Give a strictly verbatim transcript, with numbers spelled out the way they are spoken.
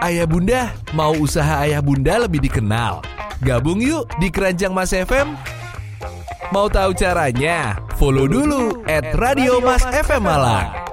Ayah Bunda, mau usaha Ayah Bunda lebih dikenal? Gabung yuk di Keranjang Mas F M. Mau tahu caranya? Follow dulu at Radio Mas F M Malang.